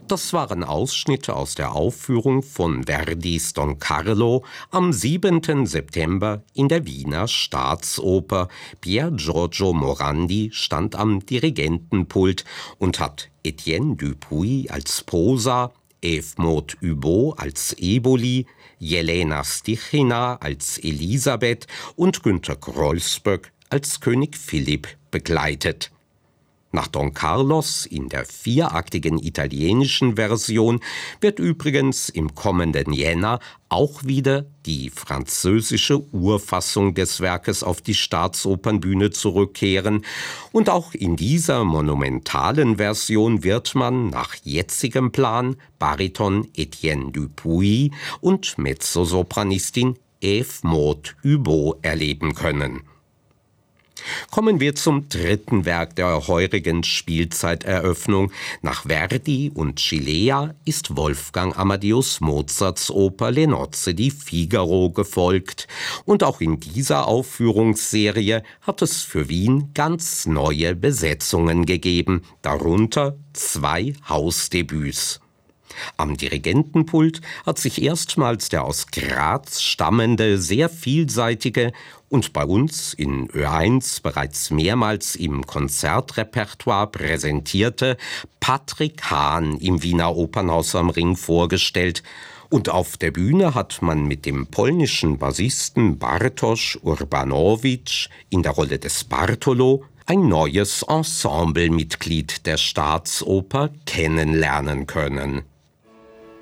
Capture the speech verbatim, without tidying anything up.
Das waren Ausschnitte aus der Aufführung von Verdis Don Carlo am siebenten September in der Wiener Staatsoper. Pier Giorgio Morandi stand am Dirigentenpult und hat Etienne Dupuy als Posa, Eve Maud Hubeau als Eboli, Jelena Stichina als Elisabeth und Günter Kreuzböck als König Philipp begleitet. Nach Don Carlos in der vieraktigen italienischen Version wird übrigens im kommenden Jänner auch wieder die französische Urfassung des Werkes auf die Staatsopernbühne zurückkehren. Und auch in dieser monumentalen Version wird man nach jetzigem Plan Bariton Etienne Dupuy und Mezzosopranistin Eve Maud Hubeau erleben können. Kommen wir zum dritten Werk der heurigen Spielzeiteröffnung. Nach Verdi und Cilea ist Wolfgang Amadeus Mozarts Oper Le Nozze di Figaro gefolgt. Und auch in dieser Aufführungsserie hat es für Wien ganz neue Besetzungen gegeben, darunter zwei Hausdebüts. Am Dirigentenpult hat sich erstmals der aus Graz stammende, sehr vielseitige und bei uns in Ö eins bereits mehrmals im Konzertrepertoire präsentierte Patrick Hahn im Wiener Opernhaus am Ring vorgestellt. Und auf der Bühne hat man mit dem polnischen Bassisten Bartosz Urbanowicz in der Rolle des Bartolo ein neues Ensemblemitglied der Staatsoper kennenlernen können.